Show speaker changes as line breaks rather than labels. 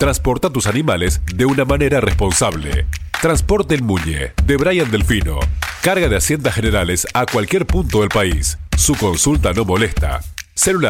Transporta tus animales de una manera responsable. Transporte El Muñe, de Brian Delfino. Carga de Haciendas Generales a cualquier punto del país. Su consulta no molesta. Celular